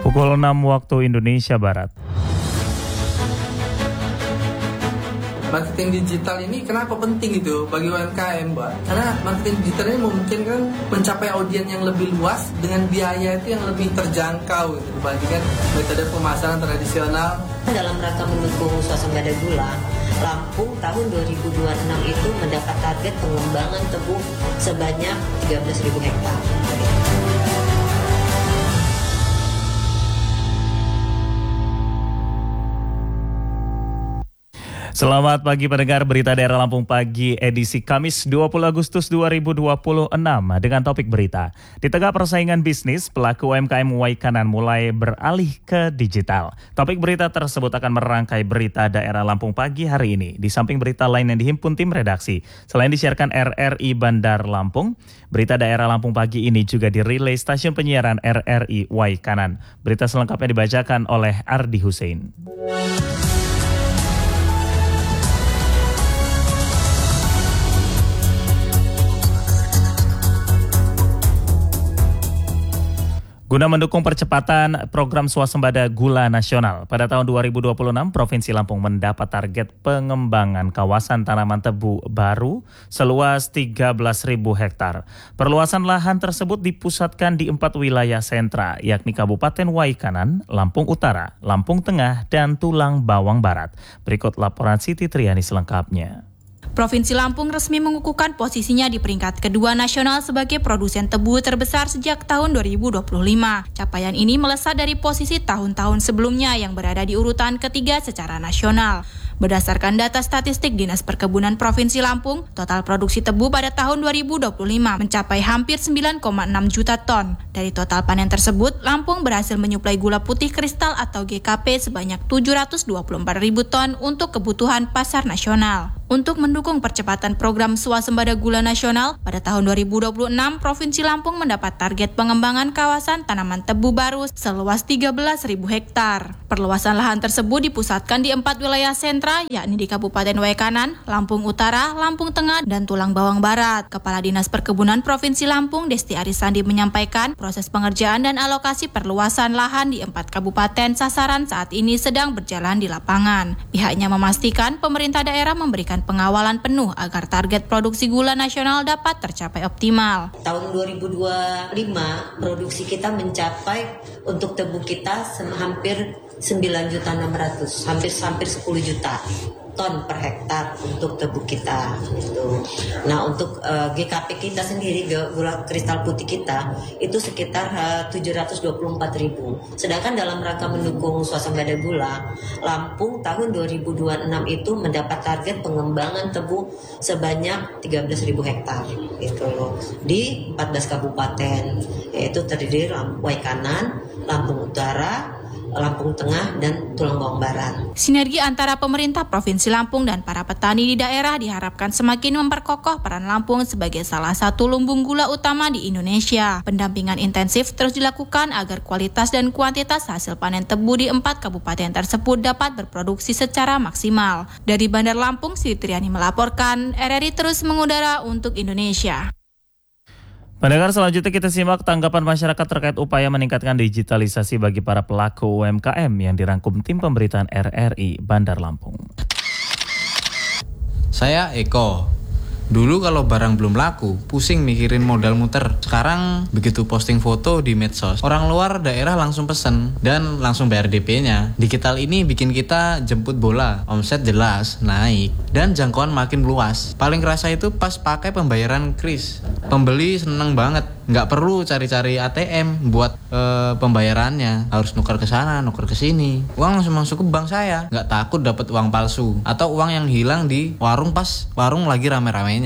Pukul 6 waktu Indonesia Barat. Marketing digital ini kenapa penting gitu bagi UMKM, Mbak? Karena marketing digital ini memungkinkan mencapai audiens yang lebih luas dengan biaya itu yang lebih terjangkau gitu, dibandingkan metode pemasaran tradisional. Dalam rangka mendukung swasembada gula, Lampung tahun 2026 itu mendapat target pengembangan tebu sebanyak 13.000 hektar. Selamat pagi pendengar Berita Daerah Lampung Pagi edisi Kamis 20 Agustus 2026 dengan topik berita. Di tengah persaingan bisnis, pelaku UMKM Waikanan mulai beralih ke digital. Topik berita tersebut akan merangkai berita daerah Lampung Pagi hari ini. Di samping berita lain yang dihimpun tim redaksi. Selain disiarkan RRI Bandar Lampung, berita daerah Lampung Pagi ini juga dirilai stasiun penyiaran RRI Waikanan. Berita selengkapnya dibacakan oleh Ardi Hussein. Guna mendukung percepatan program swasembada gula nasional, pada tahun 2026 Provinsi Lampung mendapat target pengembangan kawasan tanaman tebu baru seluas 13.000 hektar. Perluasan lahan tersebut dipusatkan di 4 wilayah sentra, yakni Kabupaten Waikanan, Lampung Utara, Lampung Tengah, dan Tulang Bawang Barat. Berikut laporan Siti Triani selengkapnya. Provinsi Lampung resmi mengukuhkan posisinya di peringkat kedua nasional sebagai produsen tebu terbesar sejak tahun 2025. Capaian ini melesat dari posisi tahun-tahun sebelumnya yang berada di urutan ketiga secara nasional. Berdasarkan data statistik Dinas Perkebunan Provinsi Lampung, total produksi tebu pada tahun 2025 mencapai hampir 9,6 juta ton. Dari total panen tersebut, Lampung berhasil menyuplai gula putih kristal atau GKP sebanyak 724.000 ton untuk kebutuhan pasar nasional. Untuk mendukung percepatan program swasembada gula nasional, pada tahun 2026 Provinsi Lampung mendapat target pengembangan kawasan tanaman tebu baru seluas 13.000 hektar. Perluasan lahan tersebut dipusatkan di 4 wilayah sentra, yakni di Kabupaten Waikanan, Lampung Utara, Lampung Tengah, dan Tulang Bawang Barat. Kepala Dinas Perkebunan Provinsi Lampung, Desti Arisandi menyampaikan, proses pengerjaan dan alokasi perluasan lahan di 4 kabupaten sasaran saat ini sedang berjalan di lapangan. Pihaknya memastikan pemerintah daerah memberikan pengawalan penuh agar target produksi gula nasional dapat tercapai optimal. Tahun 2025 produksi kita mencapai untuk tebu kita hampir 9.600.000, hampir 10 juta ton per hektar untuk tebu kita gitu. Nah, untuk GKP kita sendiri, gula kristal putih kita itu sekitar 724.000. Sedangkan dalam rangka mendukung swasembada gula, Lampung tahun 2026 itu mendapat target pengembangan tebu sebanyak 13.000 hektar gitu loh, di 14 kabupaten, yaitu terdiri Waikanan, Lampung Utara, Lampung Tengah, dan Tulang Bawang Barat. Sinergi antara pemerintah Provinsi Lampung dan para petani di daerah diharapkan semakin memperkokoh peran Lampung sebagai salah satu lumbung gula utama di Indonesia. Pendampingan intensif terus dilakukan agar kualitas dan kuantitas hasil panen tebu di 4 kabupaten tersebut dapat berproduksi secara maksimal. Dari Bandar Lampung, Siti Triani melaporkan, RRI terus mengudara untuk Indonesia. Pendengar, selanjutnya kita simak tanggapan masyarakat terkait upaya meningkatkan digitalisasi bagi para pelaku UMKM yang dirangkum tim pemberitaan RRI Bandar Lampung. Saya Eko. Dulu kalau barang belum laku, pusing mikirin modal muter. Sekarang begitu posting foto di medsos, orang luar daerah langsung pesen dan langsung bayar DP-nya. Digital ini bikin kita jemput bola, omset jelas naik dan jangkauan makin luas. Paling kerasa itu pas pakai pembayaran kris. Pembeli seneng banget, nggak perlu cari-cari ATM buat pembayarannya. Harus nuker ke sana, nuker ke sini. Uang langsung masuk ke bank saya, nggak takut dapat uang palsu atau uang yang hilang di warung pas warung lagi rame-rame.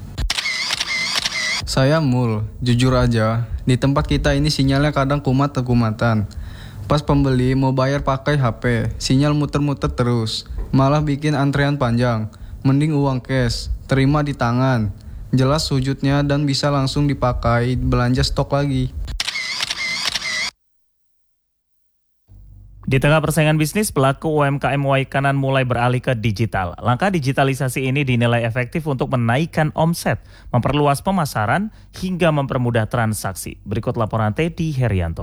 Saya Mul, jujur aja, di tempat kita ini sinyalnya kadang kumat-kumatan. Pas pembeli mau bayar pakai HP, sinyal muter-muter terus, malah bikin antrean panjang. Mending uang cash, terima di tangan. Jelas sujudnya dan bisa langsung dipakai belanja stok lagi. Di tengah persaingan bisnis, pelaku UMKM Waikanan mulai beralih ke digital. Langkah digitalisasi ini dinilai efektif untuk menaikkan omset, memperluas pemasaran, hingga mempermudah transaksi. Berikut laporan Teddy Herianto.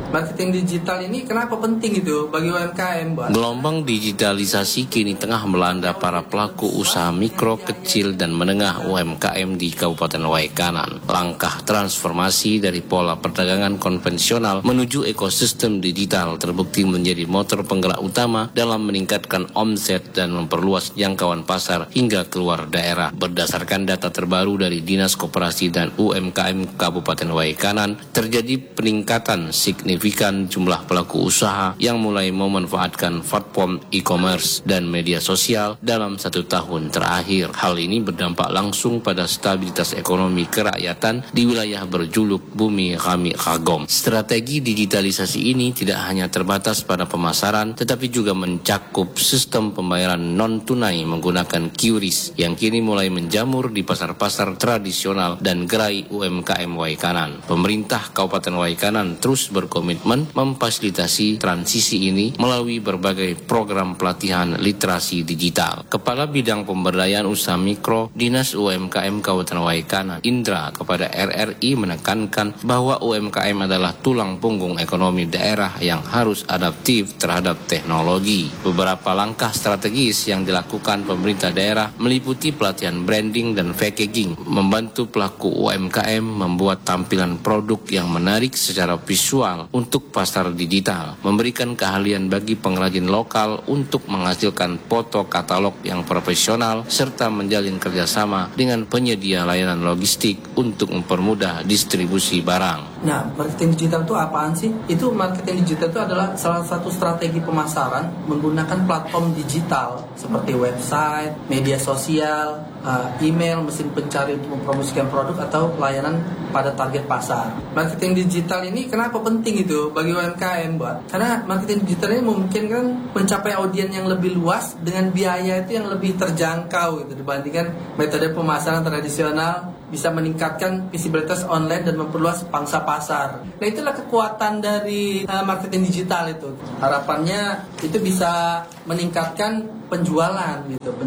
marketing digital ini kenapa penting itu bagi UMKM, Mbak? Gelombang digitalisasi kini tengah melanda para pelaku usaha mikro, kecil, dan menengah UMKM di Kabupaten Waikanan. Langkah transformasi dari pola perdagangan konvensional menuju ekosistem digital terbukti menjadi motor penggerak utama dalam meningkatkan omset dan memperluas jangkauan pasar hingga keluar daerah. Berdasarkan data terbaru dari Dinas Koperasi dan UMKM Kabupaten Waikanan, terjadi peningkatan signifikan jumlah pelaku usaha yang mulai memanfaatkan platform e-commerce dan media sosial dalam 1 tahun terakhir. Hal ini berdampak langsung pada stabilitas ekonomi kerakyatan di wilayah berjuluk Bumi Kami Kagom. Strategi digitalisasi ini tidak hanya terbatas pada pemasaran, tetapi juga mencakup sistem pembayaran non-tunai menggunakan QRIS yang kini mulai menjamur di pasar-pasar tradisional dan gerai UMKM Waikanan. Pemerintah Kabupaten Waikanan terus berkomitmen memfasilitasi transisi ini melalui berbagai program pelatihan literasi digital. Kepala Bidang Pemberdayaan Usaha Mikro Dinas UMKM Kabupaten Waikanan, Indra, kepada RRI menekankan bahwa UMKM adalah tulang punggung ekonomi daerah yang harus adaptif terhadap teknologi. Beberapa langkah strategis yang dilakukan pemerintah daerah meliputi pelatihan branding dan packaging, membantu pelaku UMKM membuat tampilan produk yang menarik secara visual untuk pasar digital, memberikan keahlian bagi pengrajin lokal untuk menghasilkan foto katalog yang profesional, serta menjalin kerjasama dengan penyedia layanan logistik untuk mempermudah distribusi barang. Nah, marketing digital itu apaan sih? Itu marketing digital itu adalah salah satu strategi pemasaran menggunakan platform digital seperti website, media sosial, email, mesin pencari untuk mempromosikan produk atau layanan pada target pasar. Marketing digital ini kenapa penting itu bagi UMKM, Mbak? Karena marketing digital ini memungkinkan mencapai audiens yang lebih luas dengan biaya itu yang lebih terjangkau gitu, dibandingkan metode pemasaran tradisional, bisa meningkatkan visibilitas online dan memperluas pangsa pasar. Nah, itulah kekuatan dari marketing digital itu. Harapannya itu bisa meningkatkan penjualan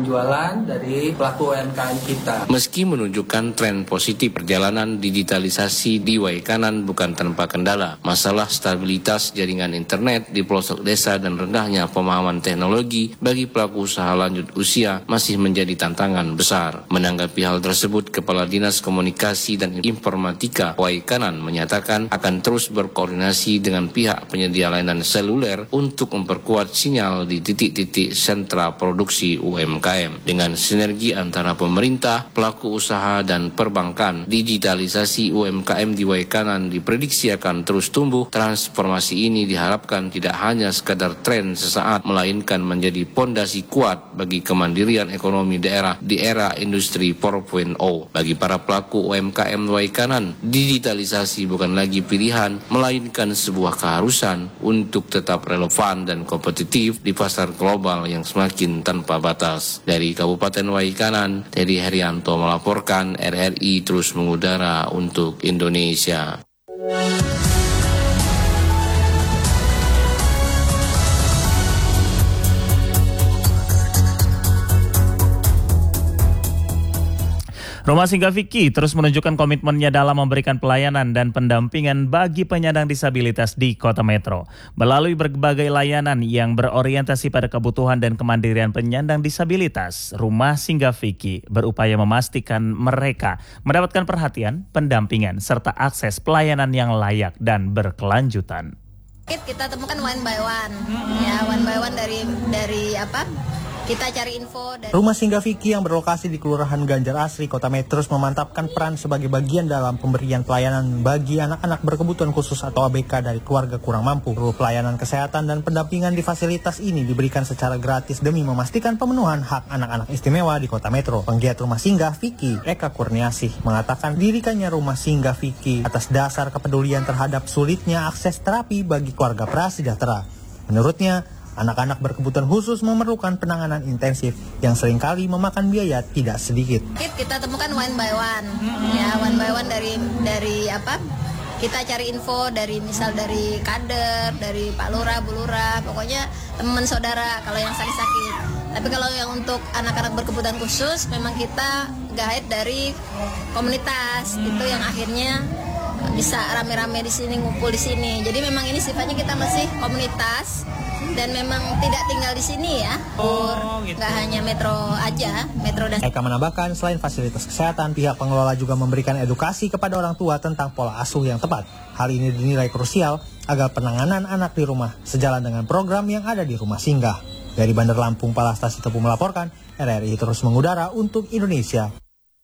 dari pelaku UMKM kita. Meski menunjukkan tren positif, perjalanan digitalisasi di Waikanan bukan tanpa kendala. Masalah stabilitas jaringan internet di pelosok desa dan rendahnya pemahaman teknologi bagi pelaku usaha lanjut usia masih menjadi tantangan besar. Menanggapi hal tersebut, Kepala Dinas Komunikasi dan Informatika Waikanan menyatakan akan terus berkoordinasi dengan pihak penyedia layanan seluler untuk memperkuat sinyal di titik-titik sentra produksi UMKM. Dengan sinergi antara pemerintah, pelaku usaha, dan perbankan, digitalisasi UMKM di Waikanan diprediksi akan terus tumbuh. Transformasi ini diharapkan tidak hanya sekadar tren sesaat, melainkan menjadi pondasi kuat bagi kemandirian ekonomi daerah di era industri 4.0. Bagi para pelaku UMKM Waikanan, digitalisasi bukan lagi pilihan, melainkan sebuah keharusan untuk tetap relevan dan kompetitif di pasar global yang semakin tanpa batas. Dari Kabupaten Waikanan, Teddy Herianto melaporkan, RRI terus mengudara untuk Indonesia. Rumah Singgah Vicky terus menunjukkan komitmennya dalam memberikan pelayanan dan pendampingan bagi penyandang disabilitas di Kota Metro. Melalui berbagai layanan yang berorientasi pada kebutuhan dan kemandirian penyandang disabilitas, Rumah Singgah Vicky berupaya memastikan mereka mendapatkan perhatian, pendampingan, serta akses pelayanan yang layak dan berkelanjutan. Kita temukan one by one, ya one by one dari apa? Kita cari info dari Rumah Singgah Vicky yang berlokasi di Kelurahan Ganjar Asri, Kota Metro, memantapkan peran sebagai bagian dalam pemberian pelayanan bagi anak-anak berkebutuhan khusus atau ABK dari keluarga kurang mampu. Seluruh pelayanan kesehatan dan pendampingan di fasilitas ini diberikan secara gratis demi memastikan pemenuhan hak anak-anak istimewa di Kota Metro. Penggiat Rumah Singgah Vicky, Eka Kurniasih, mengatakan dirikannya Rumah Singgah Vicky atas dasar kepedulian terhadap sulitnya akses terapi bagi keluarga prasejahtera. Menurutnya, anak-anak berkebutuhan khusus memerlukan penanganan intensif yang seringkali memakan biaya tidak sedikit. Kita temukan one by one, ya one by one dari apa? Kita cari info dari misal dari kader, dari Pak Lurah, Bu Lurah, pokoknya teman saudara kalau yang sakit-sakit. Tapi kalau yang untuk anak-anak berkebutuhan khusus, memang kita guide dari komunitas itu yang akhirnya bisa rame-rame di sini, ngumpul di sini. Jadi memang ini sifatnya kita masih komunitas dan memang tidak tinggal di sini ya. Gitu. Nggak hanya metro aja, metro dan. Eka menambahkan selain fasilitas kesehatan, pihak pengelola juga memberikan edukasi kepada orang tua tentang pola asuh yang tepat. Hal ini dinilai krusial agar penanganan anak di rumah sejalan dengan program yang ada di rumah singgah. Dari Bandar Lampung, Palastasi Tepu melaporkan, RRI terus mengudara untuk Indonesia.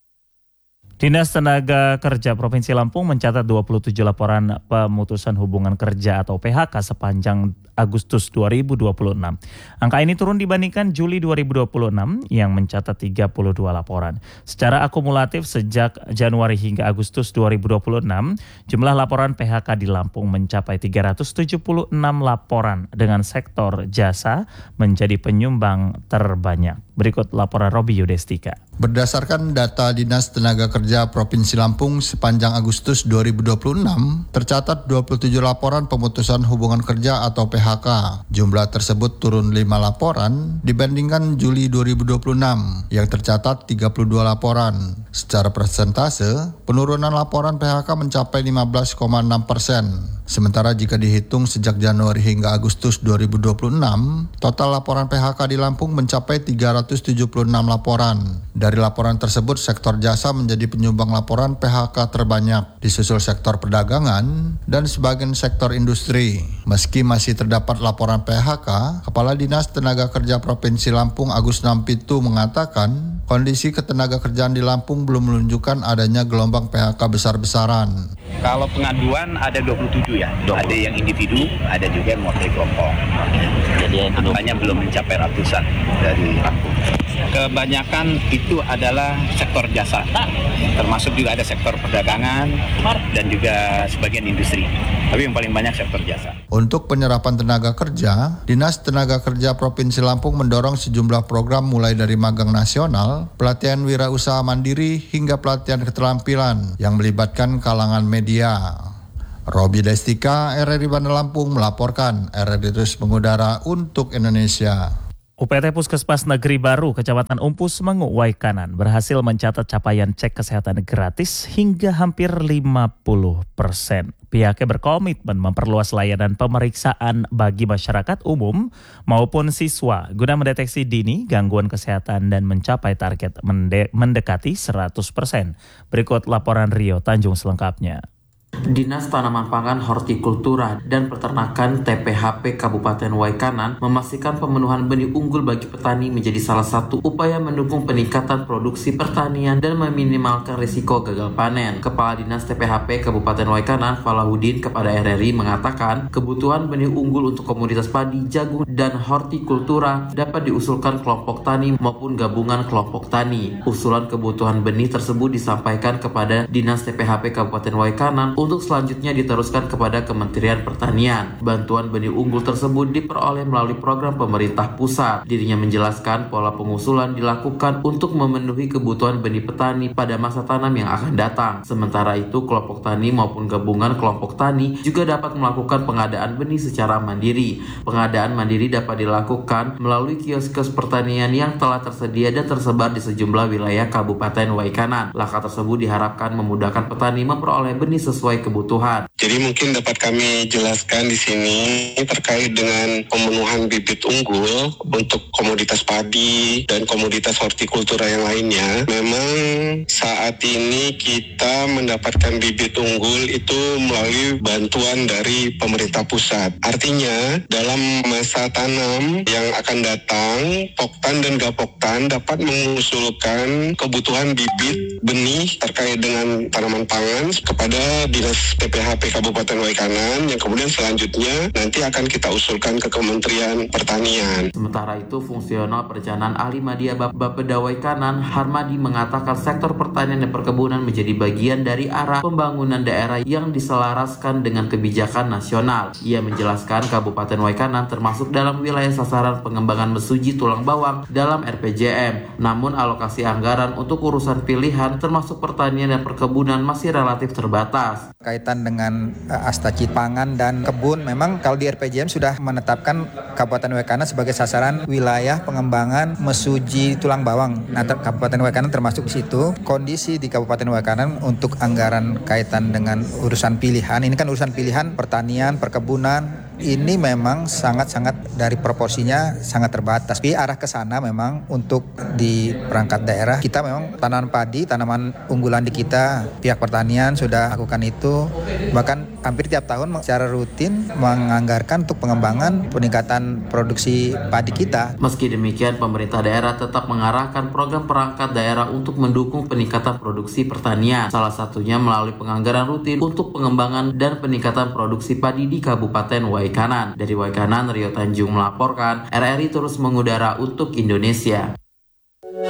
Dinas Tenaga Kerja Provinsi Lampung mencatat 27 laporan pemutusan hubungan kerja atau PHK sepanjang Agustus 2026. Angka ini turun dibandingkan Juli 2026 yang mencatat 32 laporan. Secara akumulatif sejak Januari hingga Agustus 2026, jumlah laporan PHK di Lampung mencapai 376 laporan dengan sektor jasa menjadi penyumbang terbanyak. Berikut laporan Robi Yudestika. Berdasarkan data Dinas Tenaga Kerja Provinsi Lampung sepanjang Agustus 2026, tercatat 27 laporan pemutusan hubungan kerja atau PHK. Jumlah tersebut turun 5 laporan dibandingkan Juli 2026 yang tercatat 32 laporan. Secara persentase, penurunan laporan PHK mencapai 15,6%. Sementara jika dihitung sejak Januari hingga Agustus 2026, total laporan PHK di Lampung mencapai 376 laporan. Dari laporan tersebut, sektor jasa menjadi penyumbang laporan PHK terbanyak, disusul sektor perdagangan dan sebagian sektor industri. Meski masih terdapat laporan PHK, Kepala Dinas Tenaga Kerja Provinsi Lampung Agus Nampitu mengatakan, kondisi ketenaga kerjaan di Lampung belum menunjukkan adanya gelombang PHK besar-besaran. Kalau pengaduan ada 27 ya, ada yang individu, ada juga yang mewakili kelompok. Jadi angkanya belum mencapai ratusan dari Lampung. Kebanyakan itu adalah sektor jasa, termasuk juga ada sektor perdagangan dan juga sebagian industri. Tapi yang paling banyak sektor jasa. Untuk penyerapan tenaga kerja, Dinas Tenaga Kerja Provinsi Lampung mendorong sejumlah program mulai dari magang nasional, pelatihan wirausaha mandiri, hingga pelatihan keterampilan yang melibatkan kalangan media. Robi Destika, RRI Bandar Lampung melaporkan. RRI terus mengudara untuk Indonesia. UPT Puskesmas Negeri Baru, Kecamatan Umpus, Mengu, Waikanan berhasil mencatat capaian cek kesehatan gratis hingga hampir 50%. Pihaknya berkomitmen memperluas layanan pemeriksaan bagi masyarakat umum maupun siswa guna mendeteksi dini gangguan kesehatan dan mencapai target mendekati 100%. Berikut laporan Rio Tanjung selengkapnya. Dinas Tanaman Pangan, Hortikultura, dan Peternakan TPHP Kabupaten Waikanan memastikan pemenuhan benih unggul bagi petani menjadi salah satu upaya mendukung peningkatan produksi pertanian dan meminimalkan risiko gagal panen. Kepala Dinas TPHP Kabupaten Waikanan, Falahuddin, kepada RRI mengatakan kebutuhan benih unggul untuk komoditas padi, jagung, dan hortikultura dapat diusulkan kelompok tani maupun gabungan kelompok tani. Usulan kebutuhan benih tersebut disampaikan kepada Dinas TPHP Kabupaten Waikanan untuk selanjutnya diteruskan kepada Kementerian Pertanian. Bantuan benih unggul tersebut diperoleh melalui program pemerintah pusat. Dirinya menjelaskan pola pengusulan dilakukan untuk memenuhi kebutuhan benih petani pada masa tanam yang akan datang. Sementara itu, kelompok tani maupun gabungan kelompok tani juga dapat melakukan pengadaan benih secara mandiri. Pengadaan mandiri dapat dilakukan melalui kios-kios pertanian yang telah tersedia dan tersebar di sejumlah wilayah Kabupaten Waikanan. Langkah tersebut diharapkan memudahkan petani memperoleh benih sesuai kebutuhan. Jadi mungkin dapat kami jelaskan di sini terkait dengan pemenuhan bibit unggul untuk komoditas padi dan komoditas hortikultura yang lainnya. Memang saat ini kita mendapatkan bibit unggul itu melalui bantuan dari pemerintah pusat. Artinya dalam masa tanam yang akan datang, Poktan dan Gapoktan dapat mengusulkan kebutuhan bibit benih terkait dengan tanaman pangan kepada Dinas PPHP Kabupaten Waikanan yang kemudian selanjutnya nanti akan kita usulkan ke Kementerian Pertanian. Sementara itu, fungsional perencanaan ahli Madya Bapeda Waikanan, Harmadi, mengatakan sektor pertanian dan perkebunan menjadi bagian dari arah pembangunan daerah yang diselaraskan dengan kebijakan nasional. Ia menjelaskan Kabupaten Waikanan termasuk dalam wilayah sasaran pengembangan mesuji tulang bawang dalam RPJM. Namun alokasi anggaran untuk urusan pilihan termasuk pertanian dan perkebunan masih relatif terbatas. Mas. Kaitan dengan astaci pangan dan kebun, memang kalau di RPJM sudah menetapkan Kabupaten Waikanan sebagai sasaran wilayah pengembangan mesuji tulang bawang. Nah, Kabupaten Waikanan termasuk di situ. Kondisi di Kabupaten Waikanan untuk anggaran kaitan dengan urusan pilihan, ini kan urusan pilihan pertanian, perkebunan, ini memang sangat-sangat dari proporsinya sangat terbatas. Tapi arah ke sana memang untuk di perangkat daerah kita memang tanaman padi, tanaman unggulan di kita, pihak pertanian sudah lakukan itu. Bahkan hampir tiap tahun secara rutin menganggarkan untuk pengembangan peningkatan produksi padi kita. Meski demikian, pemerintah daerah tetap mengarahkan program perangkat daerah untuk mendukung peningkatan produksi pertanian. Salah satunya melalui penganggaran rutin untuk pengembangan dan peningkatan produksi padi di Kabupaten Waikanan. Dari Waikanan, Rio Tanjung melaporkan, RRI terus mengudara untuk Indonesia.